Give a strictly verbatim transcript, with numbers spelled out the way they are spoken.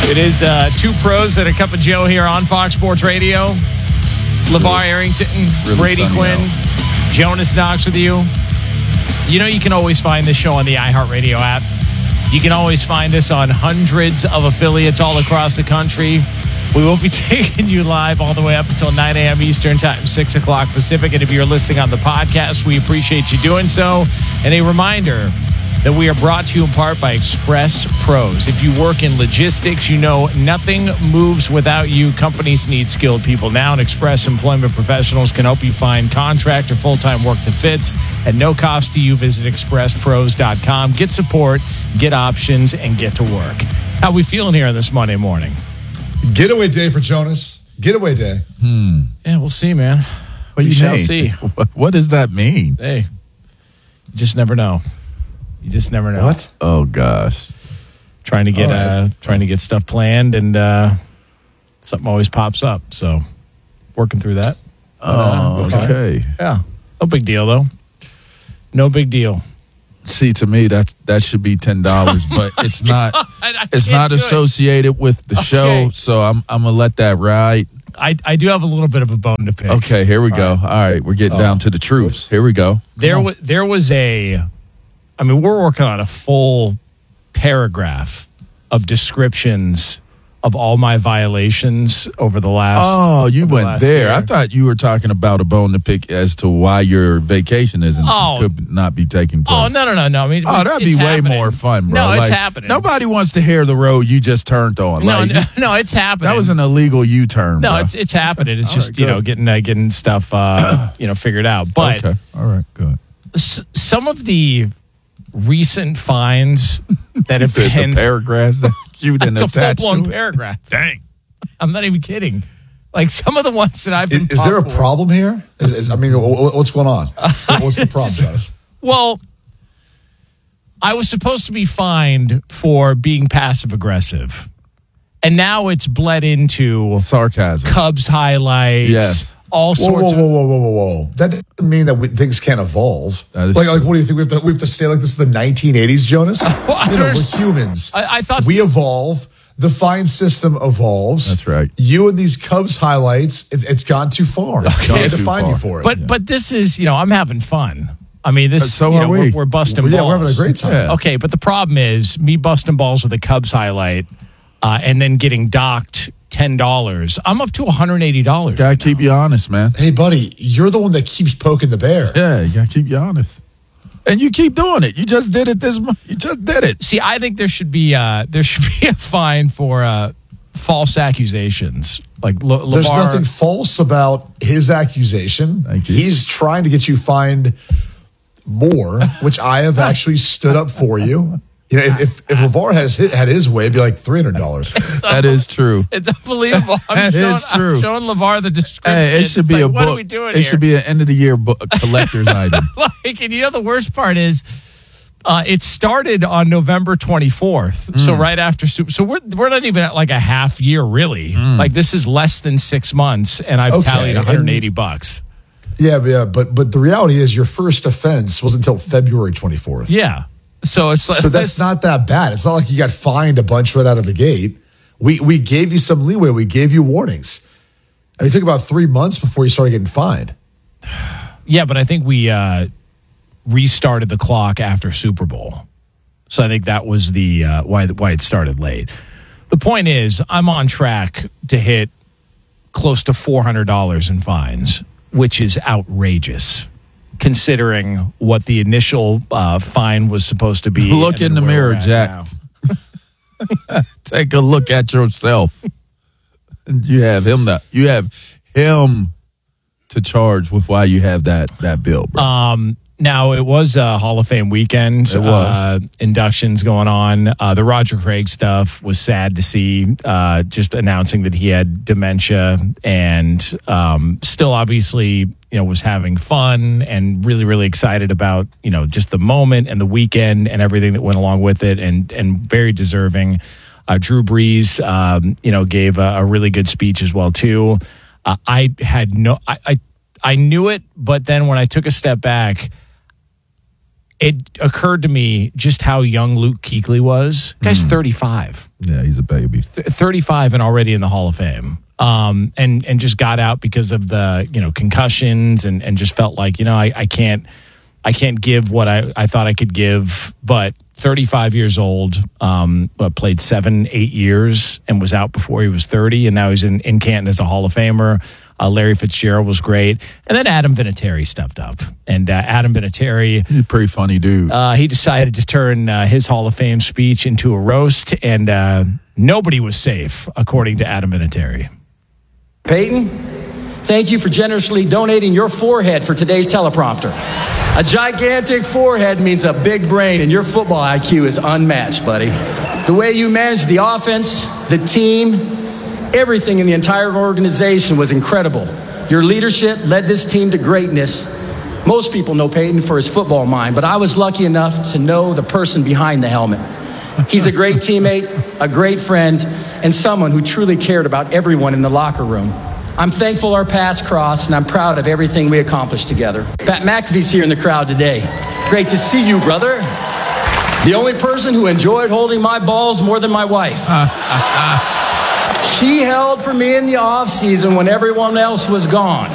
It is uh, two pros and a cup of Joe here on Fox Sports Radio. LeVar Arrington, really Brady Quinn, out. Jonas Knox with you. You know you can always find this show on the iHeartRadio app. You can always find us on hundreds of affiliates all across the country. We will be taking you live all the way up until nine a.m. Eastern Time, six o'clock Pacific. And if you're listening on the podcast, we appreciate you doing so. And a reminder that we are brought to you in part by Express Pros. If you work in logistics, you know nothing moves without you. Companies need skilled people now, and Express Employment Professionals can help you find contract or full-time work that fits at no cost to you. Visit express pros dot com. Get support, get options, and get to work. How we feeling here on this Monday morning? Getaway day for Jonas. Getaway day. Hmm. Yeah, we'll see, man. What do we you shall mean? see. What does that mean? Hey, you just never know. You just never know. What? Oh gosh. Trying to get All right. uh, trying to get stuff planned, and uh, something always pops up. So working through that. Oh, Uh, okay. Yeah, no big deal though. No big deal. See, to me, that that should be ten dollars, but it's not. I, I It's can't not do it. associated with the show, Okay. so I'm I'm gonna let that ride. I I do have a little bit of a bone to pick. Okay, here we go. right. All right, we're getting Oh, down to the truth. whoops. Here we go. There was there was a. I mean, we're working on a full paragraph of descriptions of all my violations over the last. Oh, you over the went last there. year. I thought you were talking about a bone to pick as to why your vacation isn't Oh. could not be taking place. Oh no no no no! I mean, Oh, that'd be it's way happening. more fun, bro. No, it's Like, happening. Nobody wants to hear the road you just turned on. No, Like, no, no, it's happening. that was an illegal U-turn. No, bro. it's it's happening. It's All just right, you know good. getting uh, getting stuff uh, you know figured out. But okay. All right, good. s- some of the recent fines that have Said been the paragraphs that you didn't it's a full attach blown to it? paragraph. Dang, I'm not even kidding. Like some of the ones that I've Is, been. is there a popped for- problem here? Is, is, I mean, wh- wh- what's going on? What's the problem, guys? Well, I was supposed to be fined for being passive aggressive, and now it's bled into Sarcasm. Cubs highlights. Yes. All Whoa, sorts whoa, of. whoa, whoa, whoa, whoa, whoa! That doesn't mean that we, things can't evolve. That is Like, true. like, what do you think we have to? We have to stay like this is the nineteen eighties, Jonas? Well, I you know, we're understand- humans. I- I thought- we evolve. The fine system evolves. That's right. You and these Cubs highlights, it, it's gone too far. We Gone had to too fine far. you for it. But but this is you know I'm having fun. I mean this. So you are know, we. We're, we're busting Well, yeah, balls. we're having a great time. Yeah. Okay, but the problem is me busting balls with a Cubs highlight, uh, and then getting docked ten dollars. I'm up to one hundred eighty dollars. Gotta keep you honest, man. Hey, buddy, you're the one that keeps poking the bear. Yeah, you gotta keep you honest. And you keep doing it. You just did it this month. You just did it. See, I think there should be uh, there should be a fine for uh, false accusations. Like Le- LeVar, There's nothing false about his accusation. Thank you. He's trying to get you fined more, which I have actually stood up for you. You know, if if LeVar has his, had his way, it'd be like three hundred dollars. That is true. It's unbelievable. I'm That showing, is true. I'm showing LeVar the description. Hey, it should It's be like, a what book. are we doing it here? should be an end of the year book, a collector's item. Like, and you know the worst part is, uh, it started on November twenty-fourth. Mm. So right after Super. So we're we're not even at like a half year really. Like this is less than six months, and I've Okay, tallied one hundred eighty and- bucks. Yeah, but yeah, but but the reality is your first offense was until February twenty-fourth. Yeah. So it's like So that's not that bad. It's not like you got fined a bunch right out of the gate. We we gave you some leeway. We gave you warnings. And it took about three months before you started getting fined. Yeah, but I think we uh, restarted the clock after Super Bowl, so I think that was the uh, why why it started late. The point is, I'm on track to hit close to four hundred dollars in fines, which is outrageous, considering what the initial uh, fine was supposed to be. Look and in the where mirror, we're at Jack. now. Take a look at yourself. And you have him that you have him to charge with why you have that that bill, bro. Um, now, it was a Hall of Fame weekend. It was. Uh, inductions going on. Uh, the Roger Craig stuff was sad to see, uh, just announcing that he had dementia and um, still obviously, you know, was having fun and really, really excited about, you know, just the moment and the weekend and everything that went along with it, and, and very deserving. Uh, Drew Brees, um, you know, gave a, a really good speech as well, too. Uh, I had no, I, I, I knew it, but then when I took a step back, it occurred to me just how young Luke Kuechly was. Guy's thirty-five. Yeah, he's a baby. th- thirty-five and already in the Hall of Fame. Um, and and just got out because of the you know concussions and and just felt like you know I, I can't I can't give what I, I thought I could give. But thirty-five years old, um, uh, played seven eight years and was out before he was thirty, and now he's in in Canton as a Hall of Famer. Uh, Larry Fitzgerald was great, and then Adam Vinatieri stepped up, and uh, Adam Vinatieri, He's a pretty funny dude. uh, he decided to turn uh, his Hall of Fame speech into a roast, and uh, nobody was safe, according to Adam Vinatieri. Peyton, thank you for generously donating your forehead for today's teleprompter. A gigantic forehead means a big brain, and your football I Q is unmatched, buddy. The way you managed the offense, the team, everything in the entire organization was incredible. Your leadership led this team to greatness. Most people know Peyton for his football mind, but I was lucky enough to know the person behind the helmet. He's a great teammate, a great friend, and someone who truly cared about everyone in the locker room. I'm thankful our paths crossed, and I'm proud of everything we accomplished together. Pat McAfee's here in the crowd today. Great to see you, brother. The only person who enjoyed holding my balls more than my wife. She held for me in the off season when everyone else was gone.